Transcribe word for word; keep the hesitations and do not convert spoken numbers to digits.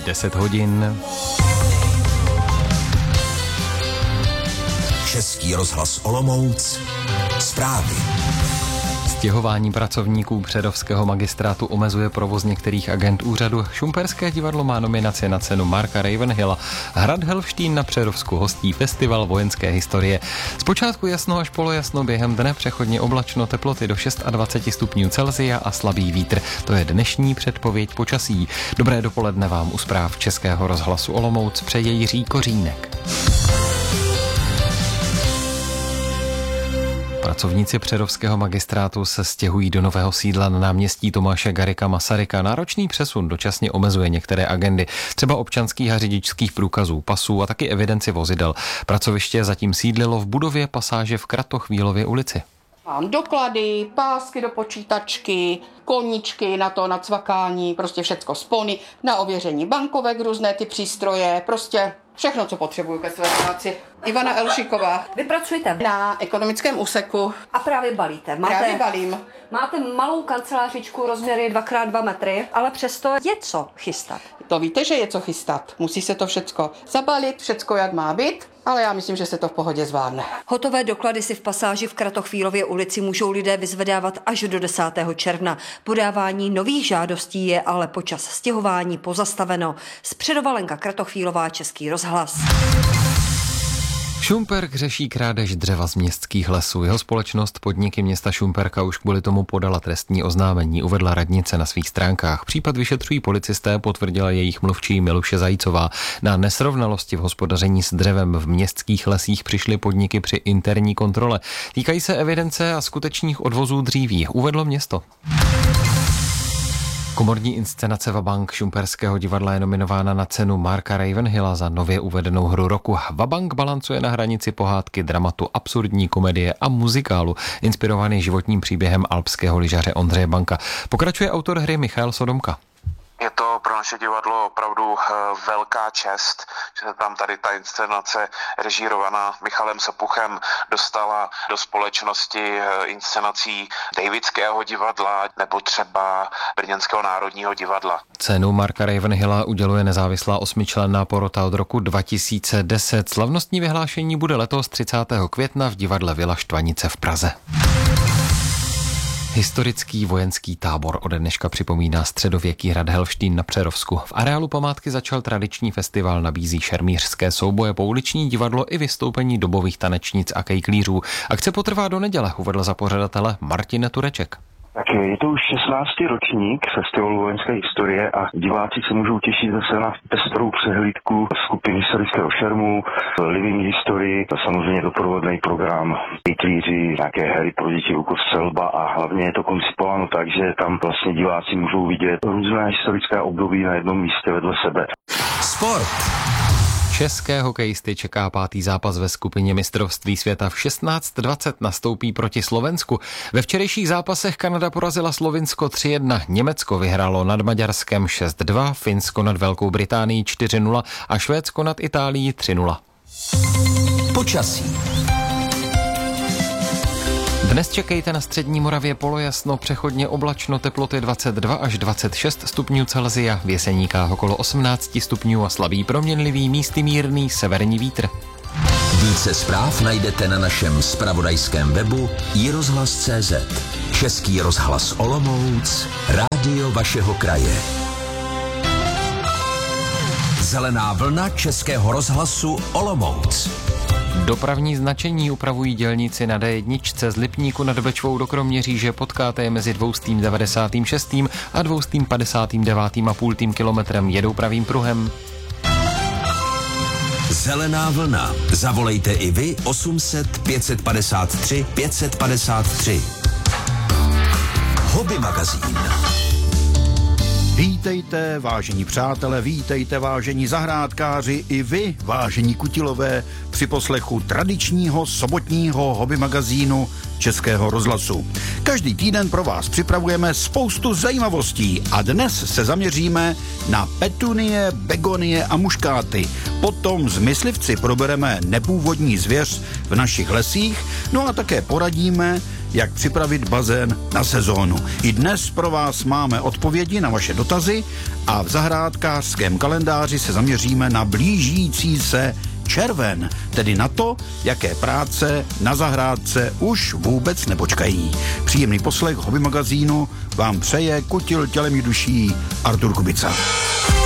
deset hodin. Český rozhlas Olomouc. Zprávy. Stěhování pracovníků přerovského magistrátu omezuje provoz některých agent úřadu. Šumperské divadlo má nominaci na cenu Marka Ravenhilla. Hrad Helvštejn na Přerovsku hostí festival vojenské historie. Zpočátku jasno až polojasno, během dne přechodně oblačno, teploty do dvacet šest stupňů Celsia a slabý vítr. To je dnešní předpověď počasí. Dobré dopoledne vám u zpráv Českého rozhlasu Olomouc přeje Jiří Kořínek. Pracovníci přerovského magistrátu se stěhují do nového sídla na náměstí Tomáše Garrigua Masaryka. Náročný přesun dočasně omezuje některé agendy, třeba občanských a řidičských průkazů, pasů a taky evidenci vozidel. Pracoviště zatím sídlilo v budově pasáže v Kratochvílově ulici. Mám doklady, pásky do počítačky, koníčky na to, na cvakání, prostě všecko spony, na ověření bankovek, různé ty přístroje, prostě všechno, co potřebuju ke své práci. Ivana Elšiková. Vy pracujete Na ekonomickém úseku. a právě balíte. Máte, Právě balím. máte malou kancelářičku rozměry dva krát dva metry, ale přesto je co chystat. To víte, že je co chystat. Musí se to všecko zabalit, všecko jak má být, ale já myslím, že se to v pohodě zvládne. Hotové doklady si v pasáži v Kratochvílově ulici můžou lidé vyzvedávat až do desátého června. Podávání nových žádostí je ale počas stěhování pozastaveno. Z Přerova Lenka Kratochvílová, Český rozhlas. Šumperk řeší krádež dřeva z městských lesů. Jeho společnost Podniky města Šumperka už kvůli tomu podala trestní oznámení, uvedla radnice na svých stránkách. Případ vyšetřují policisté, potvrdila jejich mluvčí Miluše Zajícová. Na nesrovnalosti v hospodaření s dřevem v městských lesích přišly podniky při interní kontrole. Týkají se evidence a skutečných odvozů dříví, uvedlo město. Komorní inscenace Vabank Šumperského divadla je nominována na cenu Marka Ravenhilla za nově uvedenou hru roku. Vabank balancuje na hranici pohádky, dramatu, absurdní komedie a muzikálu, inspirovaný životním příběhem alpského lyžaře Ondřeje Banka. Pokračuje autor hry Michal Sodomka. Je to pro naše divadlo opravdu velká čest, že se tam tady ta inscenace režírovaná Michalem Sepuchem dostala do společnosti inscenací Davidského divadla nebo třeba Brněnského národního divadla. Cenu Marka Ravenhilla uděluje nezávislá osmičlenná porota od roku dva tisíce deset. Slavnostní vyhlášení bude letos třicátého května v divadle Vila Štvanice v Praze. Historický vojenský tábor ode dneška připomíná středověký hrad Helvštejn na Přerovsku. V areálu památky začal tradiční festival, nabízí šermířské souboje, pouliční divadlo i vystoupení dobových tanečnic a kejklířů. Akce potrvá do neděle, uvedl za pořadatele Martin Tureček. Tak je to už šestnáctý ročník festivalu vojenské historie a diváci se můžou těšit zase na pestrou přehlídku skupin historického šermu, living historii, samozřejmě doprovodný program, kejklíři, nějaké hry pro děti, rukostřelba a hlavně je to koncipováno tak, že tam vlastně diváci můžou vidět různé historické období na jednom místě vedle sebe. Sport. České hokejisty čeká pátý zápas ve skupině mistrovství světa. V šestnáct dvacet nastoupí proti Slovensku. Ve včerejších zápasech Kanada porazila Slovinsko tři jedna, Německo vyhrálo nad Maďarskem šest dva, Finsko nad Velkou Británií čtyři nula a Švédsko nad Itálií tři nula. Počasí. Dnes čekejte na střední Moravě polojasno, přechodně oblačno, teploty dvacet dva až dvacet šest stupňů Celsia, v Jeseníkách okolo osmnáct stupňů a slabý proměnlivý místy mírný severní vítr. Více zpráv najdete na našem zpravodajském webu i rozhlas tečka cé zet. Český rozhlas Olomouc, rádio vašeho kraje. Zelená vlna Českého rozhlasu Olomouc. Dopravní značení upravují dělníci na dé jedna z Lipníku nad Bečvou do Kroměříže, potkáte je mezi dvoustým devadesátým šestým a dvoustým padesátým devátým a půl tím kilometrem, jedou pravým pruhem. Zelená vlna. Zavolejte i vy osm set pět set padesát tři pět set padesát tři. Hobby magazín. Vítejte, vážení přátelé, vítejte, vážení zahrádkáři, i vy, vážení kutilové, při poslechu tradičního sobotního hobby magazínu Českého rozhlasu. Každý týden pro vás připravujeme spoustu zajímavostí a dnes se zaměříme na petunie, begonie a muškáty. Potom s myslivci probereme nepůvodní zvěř v našich lesích, no a také poradíme, jak připravit bazén na sezónu. I dnes pro vás máme odpovědi na vaše dotazy a v zahrádkářském kalendáři se zaměříme na blížící se červen, tedy na to, jaké práce na zahrádce už vůbec nepočkají. Příjemný poslech Hobby magazínu vám přeje kutil tělem i duší Artur Kubica.